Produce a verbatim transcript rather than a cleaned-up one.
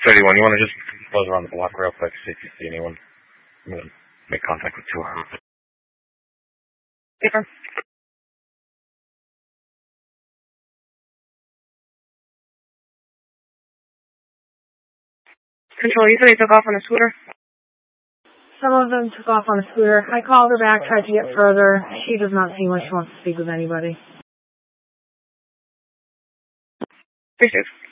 thirty-one, you want to just buzz around the block real quick, see if you see anyone. I'm going to make contact with two of them. Paper. Control, you said they took off on a scooter? Some of them took off on a scooter. I called her back, tried to get further. She does not seem like she wants to speak with anybody. Appreciate it.